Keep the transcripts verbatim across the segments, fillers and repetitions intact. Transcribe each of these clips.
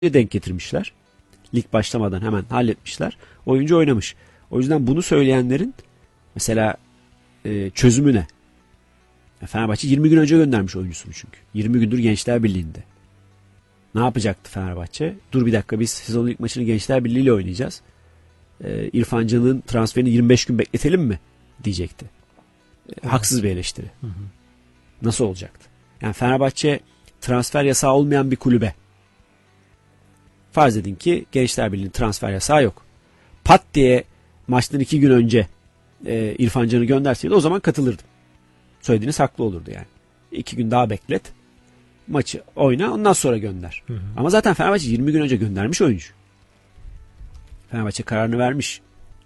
denk getirmişler. Lig başlamadan hemen halletmişler. Oyuncu oynamış. O yüzden bunu söyleyenlerin mesela e, çözümü ne? Fenerbahçe yirmi gün önce göndermiş oyuncusunu çünkü. yirmi gündür Gençler Birliği'nde. Ne yapacaktı Fenerbahçe? Dur bir dakika, biz sezonun ilk maçını Gençler Birliği ile oynayacağız. Ee, İrfan Can'ın transferini yirmi beş gün bekletelim mi? Diyecekti. Ee, haksız bir eleştiri. Hı hı. Nasıl olacaktı? Yani Fenerbahçe transfer yasağı olmayan bir kulübe. Farz edin ki Gençler Birliği'nin transfer yasağı yok. Pat diye maçtan iki gün önce e, İrfan Can'ı gönderseydi o zaman katılırdım. Söylediğiniz haklı olurdu yani. İki gün daha beklet. Maçı oyna, ondan sonra gönder. Hı hı. Ama zaten Fenerbahçe yirmi gün önce göndermiş oyuncu. Fenerbahçe kararını vermiş.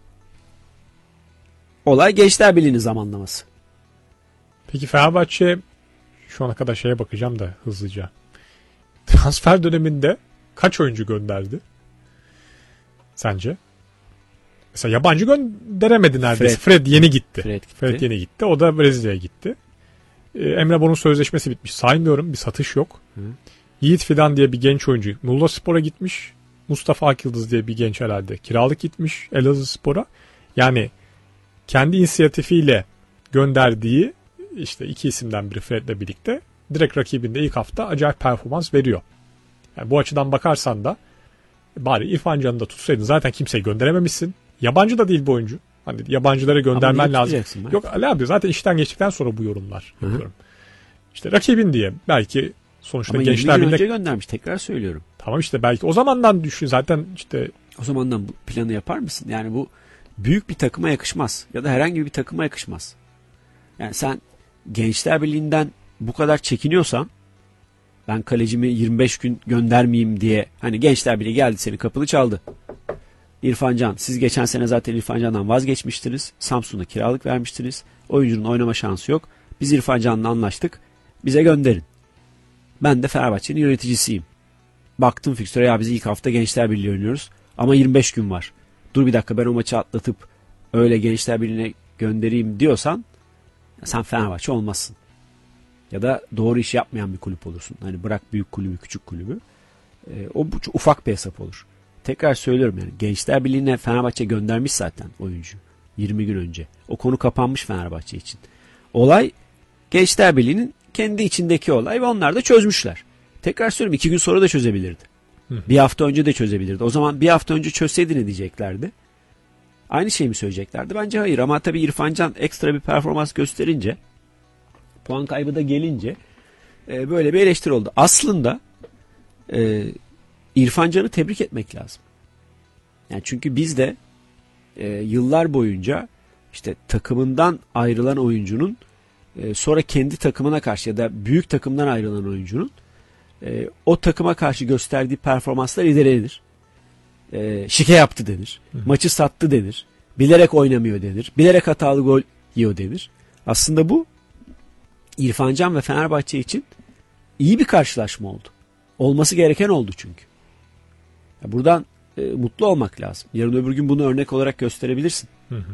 Olay Gençler Birliği'nin zamanlaması. Peki Fenerbahçe şu ana kadar şeye bakacağım da hızlıca. Transfer döneminde kaç oyuncu gönderdi? Sence? Mesela yabancı gönderemedi neredeyse. Fred, Fred yeni gitti. Fred, gitti. Fred yeni gitti. O da Brezilya'ya gitti. Ee, Emre Bor'un sözleşmesi bitmiş. Saymıyorum. Bir satış yok. Hı. Yiğit Fidan diye bir genç oyuncu Muğlaspor'a gitmiş. Mustafa Akyıldız diye bir genç herhalde kiralık gitmiş Elazığspor'a. Yani kendi inisiyatifiyle gönderdiği işte iki isimden biri Fred'le birlikte direkt rakibinde ilk hafta acayip performans veriyor. Yani bu açıdan bakarsan da bari İrfan Can'ı da tutsaydın, zaten kimseyi gönderememişsin. Yabancı da değil bu oyuncu. Hani yabancılara göndermen lazım. Yok Ali abi, zaten işten geçtikten sonra bu yorumlar Hı-hı. yapıyorum. İşte rakibin diye belki sonuçta ama Gençler Birliği önce göndermiş, tekrar söylüyorum. Tamam işte belki o zamandan düşün zaten işte. O zamandan bu planı yapar mısın? Yani bu büyük bir takıma yakışmaz ya da herhangi bir takıma yakışmaz. Yani sen Gençler Birliği'nden bu kadar çekiniyorsan, ben kalecimi yirmi beş gün göndermeyeyim diye, hani Gençler Birliği geldi seni kapılı çaldı. İrfan Can, siz geçen sene zaten İrfan Can'dan vazgeçmiştiniz. Samsun'da kiralık vermiştiniz. Oyuncunun oynama şansı yok. Biz İrfan Can'la anlaştık. Bize gönderin. Ben de Fenerbahçe'nin yöneticisiyim. Baktım fikstüre, ya biz ilk hafta Gençler Birliği oynuyoruz. Ama yirmi beş gün var. Dur bir dakika, ben o maçı atlatıp öyle Gençler Birliği'ne göndereyim diyorsan sen Fenerbahçe olmazsın. Ya da doğru iş yapmayan bir kulüp olursun. Hani bırak büyük kulübü, küçük kulübü. E, o ufak bir hesap olur. Tekrar söylüyorum, yani Gençler Birliği'ne Fenerbahçe göndermiş zaten oyuncu yirmi gün önce. O konu kapanmış Fenerbahçe için. Olay Gençler Birliği'nin kendi içindeki olay ve onlar da çözmüşler. Tekrar söylüyorum, iki gün sonra da çözebilirdi. Hı hı. Bir hafta önce de çözebilirdi. O zaman bir hafta önce çözseydi ne diyeceklerdi? Aynı şeyi mi söyleyeceklerdi? Bence hayır. Ama tabii İrfan Can ekstra bir performans gösterince, puan kaybı da gelince e, böyle bir eleştiri oldu. Aslında e, İrfan Can'ı tebrik etmek lazım. Yani çünkü biz de e, yıllar boyunca işte takımından ayrılan oyuncunun e, sonra kendi takımına karşı ya da büyük takımdan ayrılan oyuncunun e, o takıma karşı gösterdiği performanslar ilerlenir. E, şike yaptı denir. Hı. Maçı sattı denir. Bilerek oynamıyor denir. Bilerek hatalı gol yiyor denir. Aslında bu İrfan Can ve Fenerbahçe için iyi bir karşılaşma oldu. Olması gereken oldu çünkü. Ya buradan e, mutlu olmak lazım. Yarın öbür gün bunu örnek olarak gösterebilirsin. Hı hı.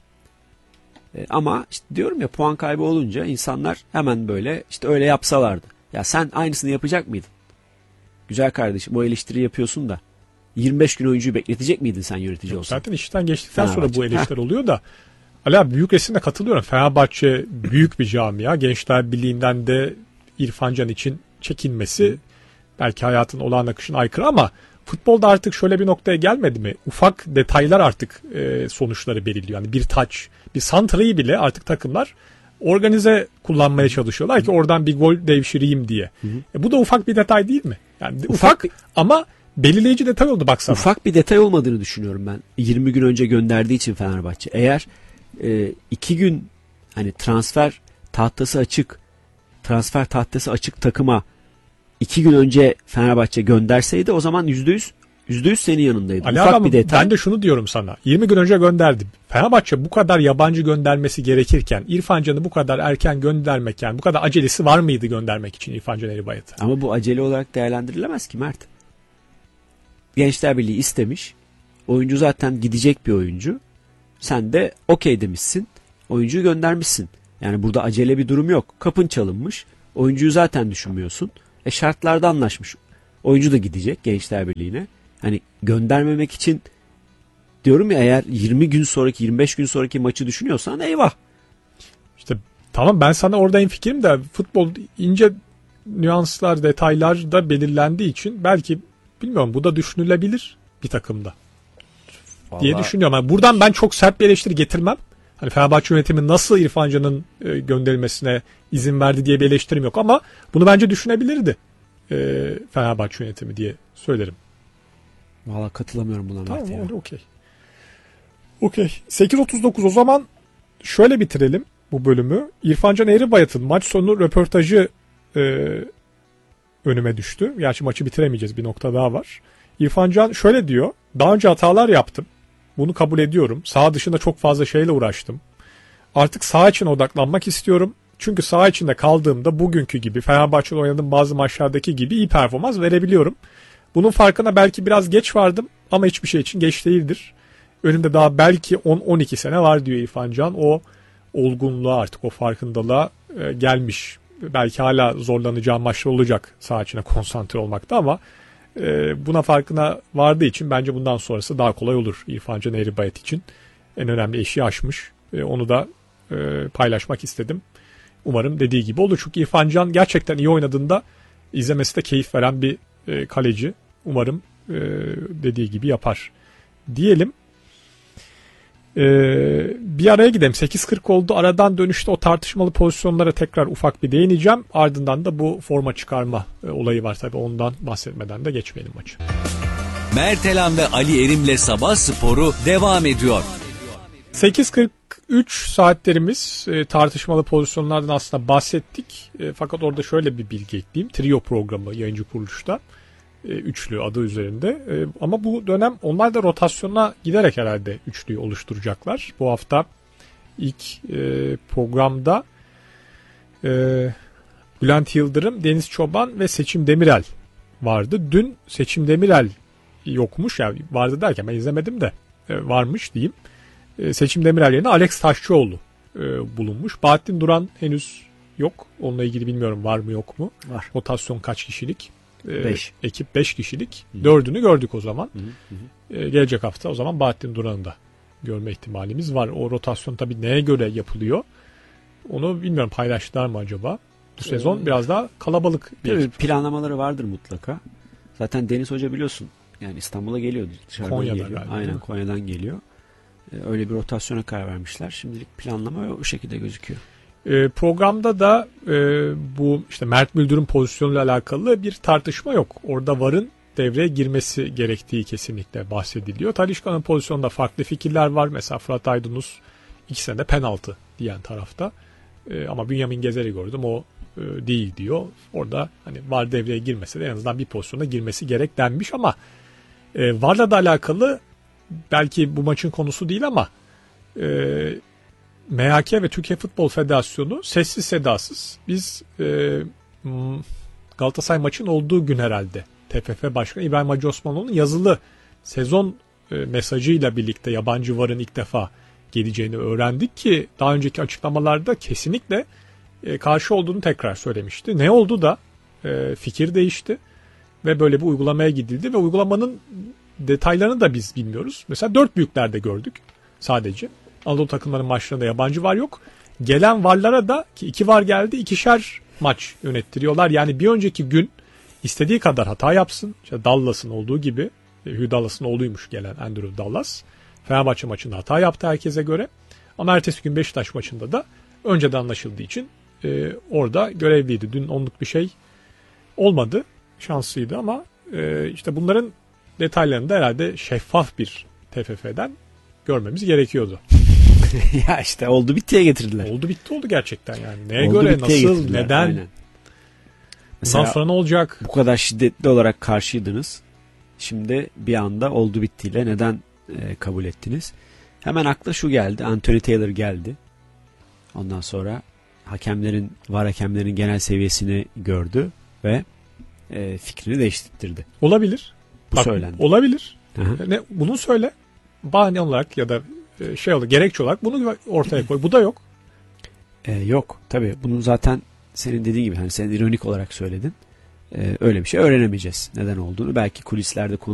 E, ama işte diyorum ya, puan kaybı olunca insanlar hemen böyle işte öyle yapsalardı. Ya sen aynısını yapacak mıydın? Güzel kardeşim, bu eleştiri yapıyorsun da yirmi beş gün oyuncuyu bekletecek miydin sen yönetici Yok, olsan? zaten işten geçtikten sonra bu eleştiri oluyor da. Ali abi, büyük resimde katılıyorum. Fenerbahçe büyük bir camia. Gençler Birliği'nden de İrfan Can için çekinmesi Hı. belki hayatın olağan akışına aykırı ama futbolda artık şöyle bir noktaya gelmedi mi? Ufak detaylar artık e, sonuçları belirliyor. Yani bir taç, bir santrayı bile artık takımlar organize kullanmaya çalışıyorlar ki oradan bir gol devşireyim diye. Hı hı. E, bu da ufak bir detay değil mi? Yani ufak, ufak ama belirleyici detay oldu baksana. Ufak bir detay olmadığını düşünüyorum ben. yirmi gün önce gönderdiği için Fenerbahçe. Eğer e, iki gün hani transfer tahtası açık, transfer tahtası açık takıma iki gün önce Fenerbahçe gönderseydi o zaman yüzde yüz yüzde yüz senin yanındaydı. Ali Ufak adam, bir detay. Ben de şunu diyorum sana. yirmi gün önce gönderdi. Fenerbahçe bu kadar yabancı göndermesi gerekirken İrfan Can'ı bu kadar erken göndermek, yani bu kadar acelesi var mıydı göndermek için İrfan Can Eğribayat'ı? Ama bu acele olarak değerlendirilemez ki Mert. Gençler Birliği istemiş. Oyuncu zaten gidecek bir oyuncu. Sen de okey demişsin. Oyuncuyu göndermişsin. Yani burada acele bir durum yok. Kapın çalınmış. Oyuncuyu zaten düşünmüyorsun. E şartlarda anlaşmış oyuncu da gidecek Gençler Birliği'ne. Hani göndermemek için diyorum ya, eğer yirmi gün sonraki yirmi beş gün sonraki maçı düşünüyorsan eyvah. İşte tamam, ben sana orada en fikrim de futbol ince nüanslar, detaylar da belirlendiği için belki bilmiyorum, bu da düşünülebilir bir takımda. Vallahi diye düşünüyorum. Yani buradan ben çok sert bir eleştiri getirmem. Hani Fenerbahçe yönetimi nasıl İrfan Can'ın e, gönderilmesine izin verdi diye bir eleştirim yok ama bunu bence düşünebilirdi e, Fenerbahçe yönetimi diye söylerim. Valla katılamıyorum buna. Tamam, öyle okey. Okey. sekiz otuz dokuz, o zaman şöyle bitirelim bu bölümü. İrfan Can Eğribayat'ın maç sonu röportajı e, önüme düştü. Gerçi maçı bitiremeyeceğiz, bir nokta daha var. İrfan Can şöyle diyor. Daha önce hatalar yaptım. Bunu kabul ediyorum. Saha dışında çok fazla şeyle uğraştım. Artık saha içine odaklanmak istiyorum. Çünkü saha içinde kaldığımda bugünkü gibi, Fenerbahçe'de oynadığım bazı maçlardaki gibi iyi performans verebiliyorum. Bunun farkına belki biraz geç vardım ama hiçbir şey için geç değildir. Önümde daha belki on on iki sene var diyor İrfan Can. O olgunluğa, artık o farkındalığa e, gelmiş. Belki hala zorlanacağım maçlar olacak saha içine konsantre olmakta ama e, buna farkına vardığı için bence bundan sonrası daha kolay olur İrfan Can Eğribayat için. En önemli eşiği aşmış. E, onu da e, paylaşmak istedim. Umarım dediği gibi olur. Çünkü İrfan Can gerçekten iyi oynadığında izlemesi de keyif veren bir e, kaleci. Umarım e, dediği gibi yapar diyelim. E, bir araya gidelim. sekiz kırk oldu. Aradan dönüşte o tartışmalı pozisyonlara tekrar ufak bir değineceğim. Ardından da bu forma çıkarma e, olayı var tabii. Ondan bahsetmeden de geçmeyelim maçı. Mert Elan ve Ali Erim'le Sabah Sporu devam ediyor. sekiz kırk üç saatlerimiz, e, tartışmalı pozisyonlardan aslında bahsettik. E, fakat orada şöyle bir bilgi ekleyeyim. Trio programı yayıncı kuruluşta. E, üçlü adı üzerinde. E, ama bu dönem onlar da rotasyona giderek herhalde üçlüyü oluşturacaklar. Bu hafta ilk e, programda e, Bülent Yıldırım, Deniz Çoban ve Seçim Demirel vardı. Dün Seçim Demirel yokmuş. Yani vardı derken ben izlemedim de e, varmış diyeyim. Seçim Demirel yerine Alex Taşçıoğlu e, bulunmuş. Bahattin Duran henüz yok. Onunla ilgili bilmiyorum var mı yok mu. Var. Rotasyon kaç kişilik? beş. E, ekip beş kişilik. Hı-hı. Dördünü gördük o zaman. Hı hı. E, gelecek hafta o zaman Bahattin Duran'ı da görme ihtimalimiz var. O rotasyon tabii neye göre yapılıyor? Onu bilmiyorum, paylaştılar mı acaba? Bu sezon ee, biraz daha kalabalık bir tabii planlamaları vardır mutlaka. Zaten Deniz Hoca biliyorsun yani İstanbul'a geliyor. Konya'dan geliyor. galiba. Aynen, Konya'dan geliyor. Öyle bir rotasyona karar vermişler. Şimdilik planlama o şekilde gözüküyor. E, programda da e, bu işte Mert Müldür'ün pozisyonuyla alakalı bir tartışma yok. Orada V A R'ın devreye girmesi gerektiği kesinlikle bahsediliyor. Talisca'nın pozisyonunda farklı fikirler var. Mesela Fırat Aydınus ikisine de penaltı diyen tarafta. E, ama Bünyamin Gezer'i gördüm, o e, değil diyor. Orada hani V A R devreye girmese de en azından bir pozisyona girmesi gerek denmiş ama e, V A R'la da alakalı belki bu maçın konusu değil ama e, M H K ve Türkiye Futbol Federasyonu sessiz sedasız, biz e, Galatasaray maçın olduğu gün herhalde T F F Başkanı İbrahim Hacı Osmanoğlu'nun yazılı sezon e, mesajıyla birlikte yabancı V A R'ın ilk defa geleceğini öğrendik ki daha önceki açıklamalarda kesinlikle e, karşı olduğunu tekrar söylemişti. Ne oldu da e, fikir değişti ve böyle bir uygulamaya gidildi ve uygulamanın detaylarını da biz bilmiyoruz. Mesela dört büyüklerde gördük sadece. Anadolu takımlarının maçlarında yabancı V A R yok. Gelen V A R'lara da, ki iki V A R geldi, ikişer maç yönettiriyorlar. Yani bir önceki gün istediği kadar hata yapsın. İşte Dallas'ın olduğu gibi, Hugh Dallas'ın oğluymuş gelen Andrew Dallas. Fenerbahçe maçında hata yaptı herkese göre. Ama ertesi gün Beşiktaş maçında da önceden anlaşıldığı için e, orada görevliydi. Dün onluk bir şey olmadı. Şanslıydı ama e, işte bunların detaylarını da herhalde şeffaf bir T F F'den görmemiz gerekiyordu. Ya işte oldu bittiye getirdiler. Oldu bitti oldu gerçekten yani. Neye oldu göre, nasıl, getirdiler. neden? Aynen. Mesela bundan sonra ne olacak? Bu kadar şiddetli olarak karşıydınız. Şimdi bir anda oldu bittiyle neden e, kabul ettiniz? Hemen akla şu geldi. Anthony Taylor geldi. Ondan sonra hakemlerin, V A R hakemlerin genel seviyesini gördü ve e, fikrini değiştirdi. Olabilir. Bu Bak, söylendi. Olabilir. Hı-hı. Ne, bunu söyle. Bahane olarak ya da şey olarak, gerekçe olarak bunu ortaya koy. Bu da yok. Ee, yok. Tabii bunu zaten senin dediğin gibi, hani sen ironik olarak söyledin. Ee, öyle bir şey öğrenemeyeceğiz. Neden olduğunu belki kulislerde